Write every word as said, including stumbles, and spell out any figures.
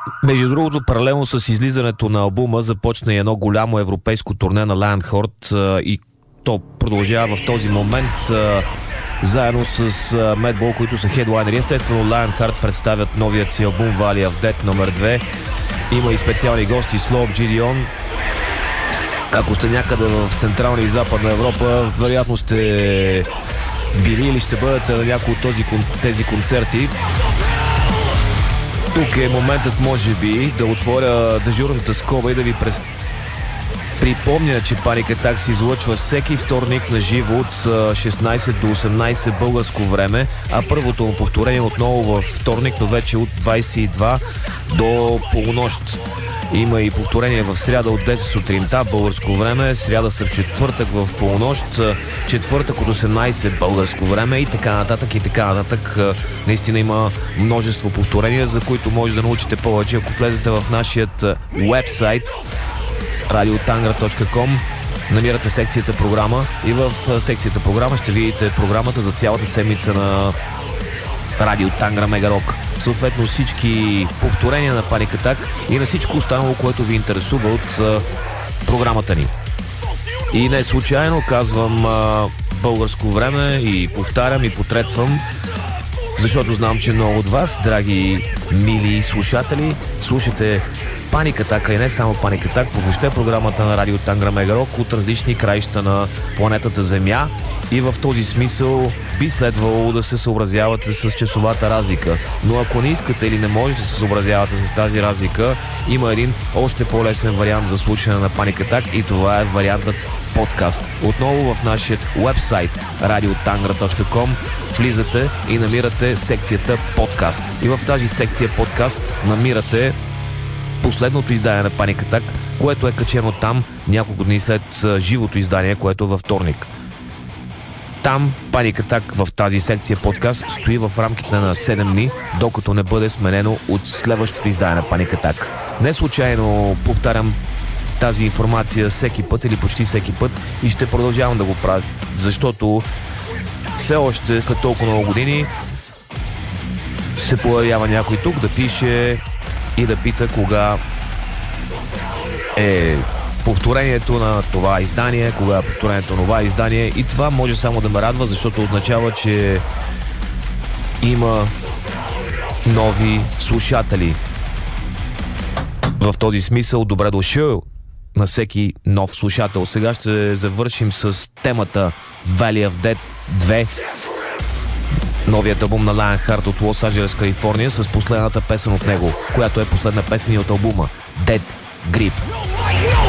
Между другото, паралелно с излизането на албума започна и едно голямо европейско турне на Lionheart и то продължава в този момент заедно с Madball, които са хедлайнери. Естествено, Lionheart представят новият си албум Valley of Death номер две. Има и специални гости Slope Gideon. Ако сте някъде в Централна и Западна Европа, вероятно сте били или ще бъдете на някои от този, тези концерти. Тук е моментът, може би, да отворя дежурната скоба и да ви през... припомня, че Panic Attack се излъчва всеки вторник на живо от шестнайсет до осемнайсет българско време, а първото му повторение отново във вторник, но вече от двайсет и два до полунощ. Има и повторение в сряда от десет сутринта българско време, сряда с четвъртък в полунощ, четвъртък от осемнайсет българско време и така нататък и така нататък. Наистина има множество повторения, за които може да научите повече, ако влезете в нашият уебсайт радио тангра точка ком. Намирате секцията програма и в секцията програма ще видите програмата за цялата седмица на Радио Тангра Мега Рок. Съответно всички повторения на Panic Attack и на всичко останало, което ви интересува от а, програмата ни. И не случайно казвам а, българско време и повтарям и потретвам, защото знам, че много от вас, драги мили слушатели, слушате Panic Attack и не само Panic Attack, по въобще програмата на Радио Тангра Мега Рок от различни краища на планетата Земя и в този смисъл би следвало да се съобразявате с часовата разлика. Но ако не искате или не можете да се съобразявате с тази разлика, има един още по-лесен вариант за слушане на Panic Attack и това е вариантът подкаст. Отново в нашия уебсайт радио тангра точка ком влизате и намирате секцията подкаст. И в тази секция подкаст намирате последното издание на Panic Attack, което е качено там няколко дни след живото издание, което е във вторник. Там Panic Attack в тази секция подкаст стои в рамките на седем дни, докато не бъде сменено от следващото издание на Panic Attack. Не случайно повтарям тази информация всеки път или почти всеки път и ще продължавам да го правя, защото все още след толкова много години се появява някой тук да пише и да пита кога е повторението на това издание, кога е повторението на това издание и това може само да ме радва, защото означава, че има нови слушатели. В този смисъл добре дошъл на всеки нов слушател. Сега ще завършим с темата Valley of Death две, новият албум на Lionheart от Лос Анджелес, Калифорния, с последната песен от него, която е последна песен от албума Dead Grip.